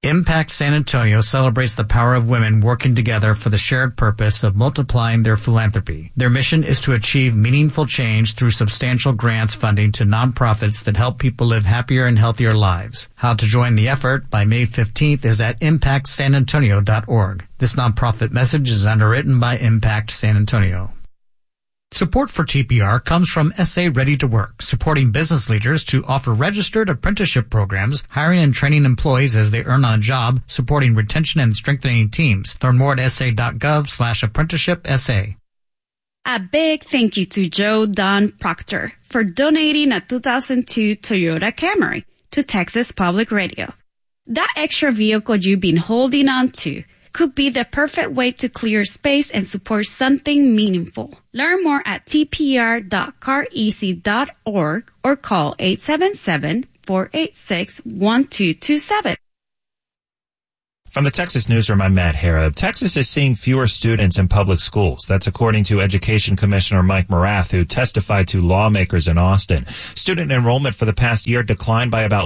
Impact San Antonio celebrates the power of women working together for the shared purpose of multiplying their philanthropy. Their mission is to achieve meaningful change through substantial grants funding to nonprofits that help people live happier and healthier lives. How to join the effort by May 15th is at impactsanantonio.org. This nonprofit message is underwritten by Impact San Antonio. Support for TPR comes from SA Ready to Work, supporting business leaders to offer registered apprenticeship programs, hiring and training employees as they earn on a job, supporting retention and strengthening teams. Learn more at sa.gov/apprenticeship-SA. A big thank you to Joe Don Proctor for donating a 2002 Toyota Camry to Texas Public Radio. That extra vehicle you've been holding on to could be the perfect way to clear space and support something meaningful. Learn more at tpr.careasy.org or call 877-486-1227. From the Texas Newsroom, I'm Matt Harrop. Texas is seeing fewer students in public schools. That's according to Education Commissioner Mike Morath, who testified to lawmakers in Austin. Student enrollment for the past year declined by about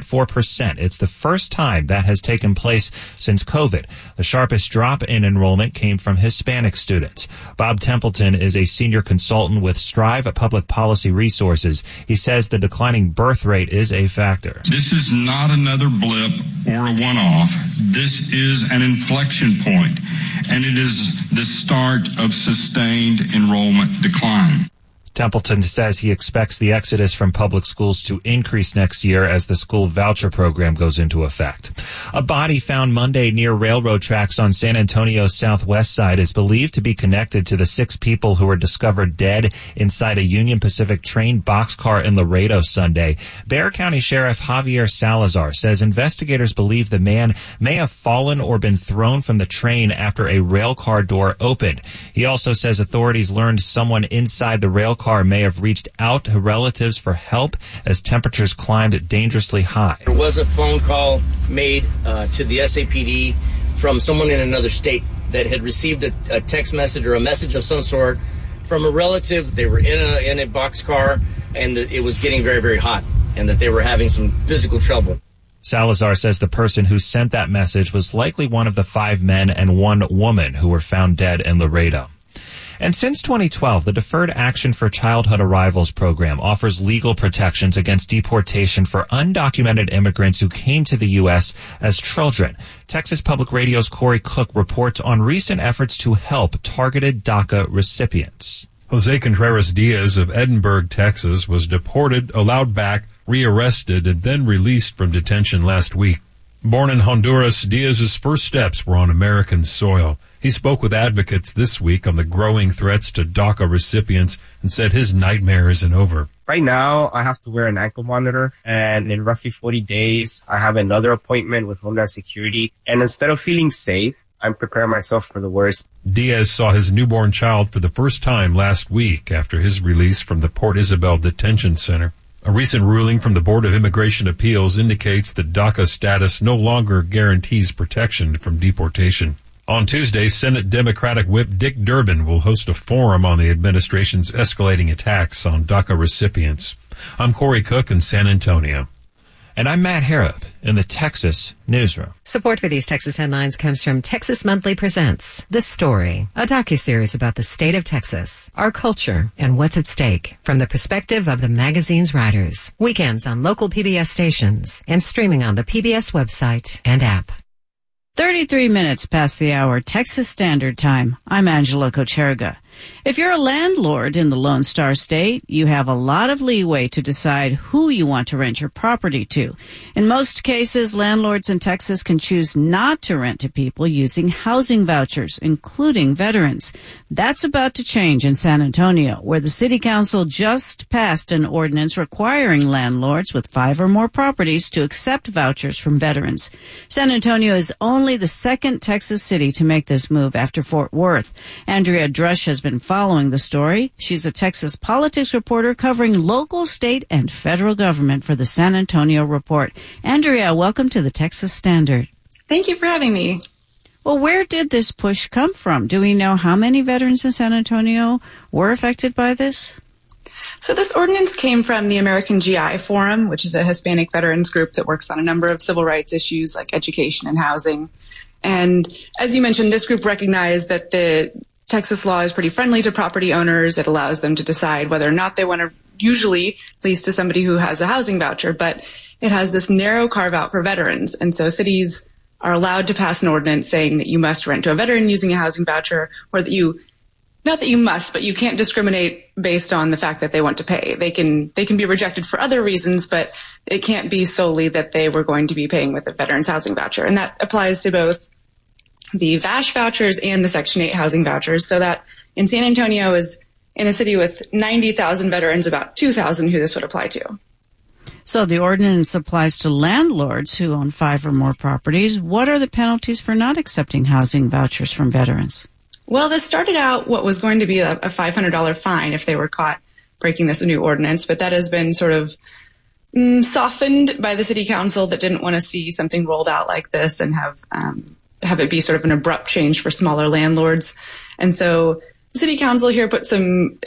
1.4%. It's the first time that has taken place since COVID. The sharpest drop in enrollment came from Hispanic students. Bob Templeton is a senior consultant with Strive Public Policy Resources. He says the declining birth rate is a factor. This is not another blip or a one-off. This is an inflection point, and it is the start of sustained enrollment decline. Templeton says he expects the exodus from public schools to increase next year as the school voucher program goes into effect. A body found Monday near railroad tracks on San Antonio's southwest side is believed to be connected to the 6 people who were discovered dead inside a Union Pacific train boxcar in Laredo Sunday. Bexar County Sheriff Javier Salazar says investigators believe the man may have fallen or been thrown from the train after a rail car door opened. He also says authorities learned someone inside the rail car may have reached out to relatives for help as temperatures climbed dangerously high. There was a phone call made to the SAPD from someone in another state that had received a text message or a message of some sort from a relative. They were in a boxcar and it was getting very, very hot and that they were having some physical trouble. Salazar says the person who sent that message was likely one of the 5 men and 1 woman who were found dead in Laredo. And since 2012, the Deferred Action for Childhood Arrivals program offers legal protections against deportation for undocumented immigrants who came to the U.S. as children. Texas Public Radio's Corey Cook reports on recent efforts to help targeted DACA recipients. Jose Contreras Diaz of Edinburgh, Texas, was deported, allowed back, rearrested, and then released from detention last week. Born in Honduras, Diaz's first steps were on American soil. He spoke with advocates this week on the growing threats to DACA recipients and said his nightmare isn't over. Right now, I have to wear an ankle monitor, and in roughly 40 days, I have another appointment with Homeland Security. And instead of feeling safe, I'm preparing myself for the worst. Diaz saw his newborn child for the first time last week after his release from the Port Isabel Detention Center. A recent ruling from the Board of Immigration Appeals indicates that DACA status no longer guarantees protection from deportation. On Tuesday, Senate Democratic Whip Dick Durbin will host a forum on the administration's escalating attacks on DACA recipients. I'm Corey Cook in San Antonio. And I'm Matt Harrop in the Texas Newsroom. Support for these Texas headlines comes from Texas Monthly Presents The Story, a docuseries about the state of Texas, our culture, and what's at stake from the perspective of the magazine's writers. Weekends on local PBS stations and streaming on the PBS website and app. 33 minutes past the hour, Texas Standard Time. I'm Angela Kocherga. If you're a landlord in the Lone Star State, you have a lot of leeway to decide who you want to rent your property to. In most cases, landlords in Texas can choose not to rent to people using housing vouchers, including veterans. That's about to change in San Antonio, where the city council just passed an ordinance requiring landlords with 5 or more properties to accept vouchers from veterans. San Antonio is only the second Texas city to make this move after Fort Worth. Andrea Drush has been following the story. She's a Texas politics reporter covering local, state, and federal government for the San Antonio Report. Andrea, welcome to the Texas Standard. Thank you for having me. Well, where did this push come from? Do we know how many veterans in San Antonio were affected by this? So this ordinance came from the American GI Forum, which is a Hispanic veterans group that works on a number of civil rights issues like education and housing. And as you mentioned, this group recognized that the Texas law is pretty friendly to property owners. It allows them to decide whether or not they want to usually lease to somebody who has a housing voucher, but it has this narrow carve out for veterans. And so cities are allowed to pass an ordinance saying that you must rent to a veteran using a housing voucher, or that you, not that you must, but you can't discriminate based on the fact that they want to pay. They can be rejected for other reasons, but it can't be solely that they were going to be paying with a veteran's housing voucher. And that applies to both the VASH vouchers and the Section 8 housing vouchers, so that in San Antonio is in a city with 90,000 veterans, about 2,000 who this would apply to. So the ordinance applies to landlords who own 5 or more properties. What are the penalties for not accepting housing vouchers from veterans? Well, this started out what was going to be a $500 fine if they were caught breaking this new ordinance, but that has been sort of softened by the city council that didn't want to see something rolled out like this and have it be sort of an abrupt change for smaller landlords. And so the city council here put some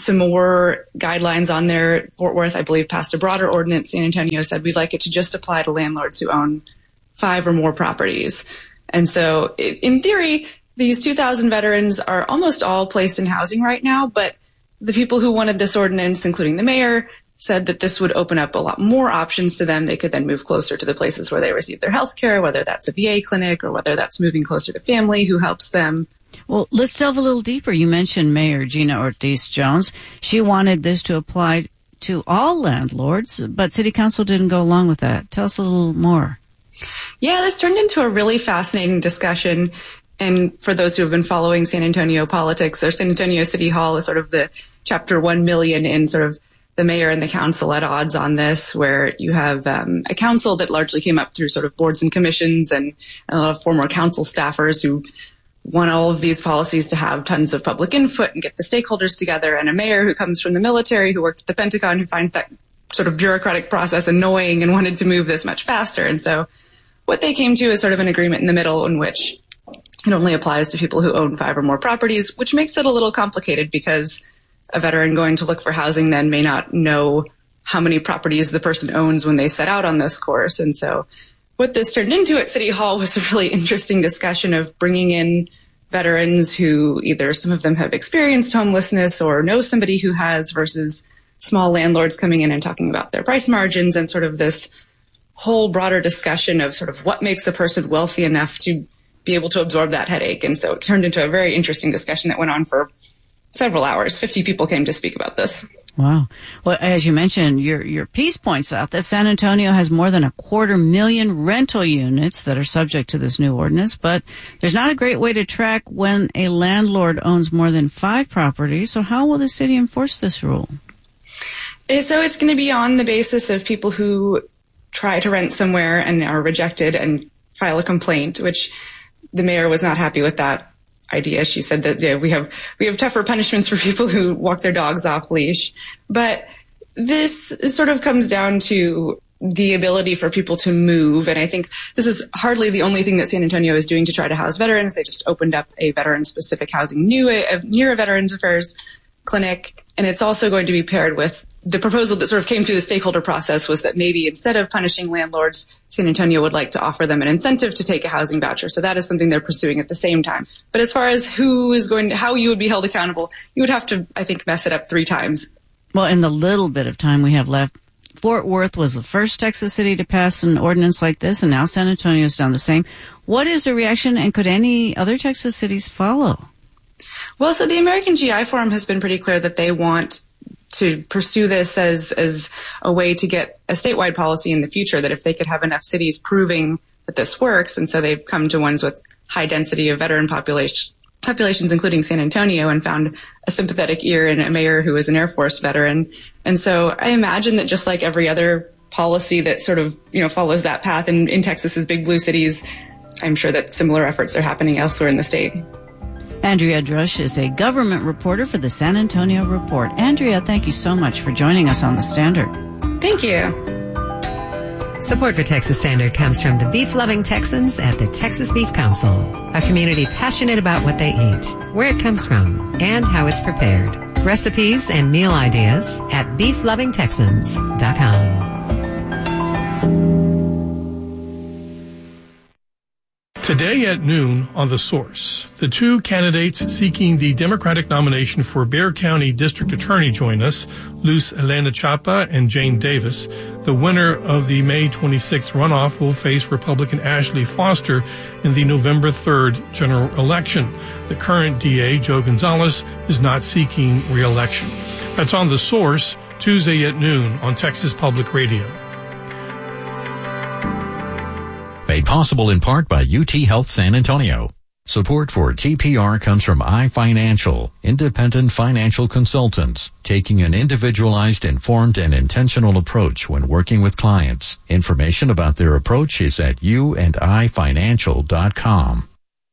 more guidelines on there. Fort Worth, I believe, passed a broader ordinance. San Antonio said we'd like it to just apply to landlords who own 5 or more properties. And so in theory, these 2,000 veterans are almost all placed in housing right now, but the people who wanted this ordinance, including the mayor, said that this would open up a lot more options to them. They could then move closer to the places where they receive their health care, whether that's a VA clinic or whether that's moving closer to family who helps them. Well, let's delve a little deeper. You mentioned Mayor Gina Ortiz Jones. She wanted this to apply to all landlords, but City Council didn't go along with that. Tell us a little more. Yeah, this turned into a really fascinating discussion. And for those who have been following San Antonio politics, or San Antonio City Hall is sort of the chapter 1 million in sort of the mayor and the council at odds on this, where you have a council that largely came up through sort of boards and commissions and a lot of former council staffers who want all of these policies to have tons of public input and get the stakeholders together, and a mayor who comes from the military, who worked at the Pentagon, who finds that sort of bureaucratic process annoying and wanted to move this much faster. And so what they came to is sort of an agreement in the middle in which it only applies to people who own 5 or more properties, which makes it a little complicated because a veteran going to look for housing then may not know how many properties the person owns when they set out on this course. And so what this turned into at City Hall was a really interesting discussion of bringing in veterans who either some of them have experienced homelessness or know somebody who has, versus small landlords coming in and talking about their price margins, and sort of this whole broader discussion of sort of what makes a person wealthy enough to be able to absorb that headache. And so it turned into a very interesting discussion that went on for several hours. 50 people came to speak about this. Wow. Well, as you mentioned, your piece points out that San Antonio has more than 250,000 rental units that are subject to this new ordinance, but there's not a great way to track when a landlord owns more than 5 properties. So how will the city enforce this rule? So it's going to be on the basis of people who try to rent somewhere and are rejected and file a complaint, which the mayor was not happy with that idea. She said that we have tougher punishments for people who walk their dogs off leash. But this sort of comes down to the ability for people to move. And I think this is hardly the only thing that San Antonio is doing to try to house veterans. They just opened up a veteran-specific housing near a Veterans Affairs clinic. And it's also going to be paired with the proposal that sort of came through the stakeholder process was that maybe instead of punishing landlords, San Antonio would like to offer them an incentive to take a housing voucher. So that is something they're pursuing at the same time. But as far as how you would be held accountable, you would have to, I think, mess it up 3 times. Well, in the little bit of time we have left, Fort Worth was the first Texas city to pass an ordinance like this, and now San Antonio's done the same. What is the reaction, and could any other Texas cities follow? Well, so the American GI Forum has been pretty clear that they want to pursue this as a way to get a statewide policy in the future, that if they could have enough cities proving that this works, and so they've come to ones with high density of veteran populations, including San Antonio, and found a sympathetic ear in a mayor who is an Air Force veteran. And so I imagine that just like every other policy that sort of, follows that path in Texas's big blue cities, I'm sure that similar efforts are happening elsewhere in the state. Andrea Drush is a government reporter for the San Antonio Report. Andrea, thank you so much for joining us on The Standard. Thank you. Support for Texas Standard comes from the beef-loving Texans at the Texas Beef Council, a community passionate about what they eat, where it comes from, and how it's prepared. Recipes and meal ideas at beeflovingtexans.com. Today at noon on The Source, the two candidates seeking the Democratic nomination for Bexar County District Attorney join us, Luz Elena Chapa and Jane Davis. The winner of the May 26th runoff will face Republican Ashley Foster in the November 3rd general election. The current DA, Joe Gonzalez, is not seeking re-election. That's on The Source, Tuesday at noon on Texas Public Radio. Made possible in part by UT Health San Antonio. Support for TPR comes from iFinancial, independent financial consultants, taking an individualized, informed, and intentional approach when working with clients. Information about their approach is at yourandifinancial.com.